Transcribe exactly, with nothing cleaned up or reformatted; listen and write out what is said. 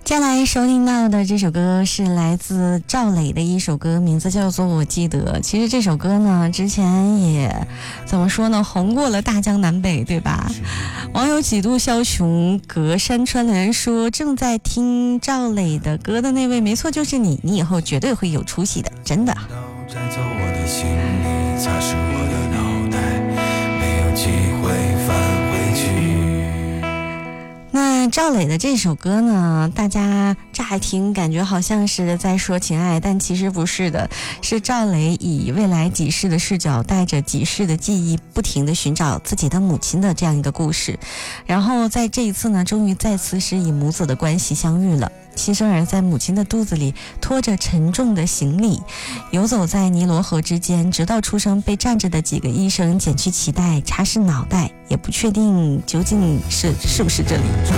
接下来收听到的这首歌是来自赵磊的一首歌，名字叫做《我记得》。其实这首歌呢，之前也怎么说呢，红过了大江南北，对吧？网友几度枭雄隔山川的人说，正在听赵磊的歌的那位，没错，就是你，你以后绝对会有出息的，真的。 摘走我的心里，擦拭我的脑袋，没有机会返回去。 那赵磊的这首歌呢，大家乍听感觉好像是在说情爱，但其实不是的，是赵磊以未来几世的视角，带着几世的记忆，不停地寻找自己的母亲的这样一个故事。然后在这一次呢，终于再次是以母子的关系相遇了。新生儿在母亲的肚子里拖着沉重的行李，游走在尼罗河之间，直到出生被站着的几个医生剪去脐带，擦拭脑袋，也不确定究竟是是不是这里。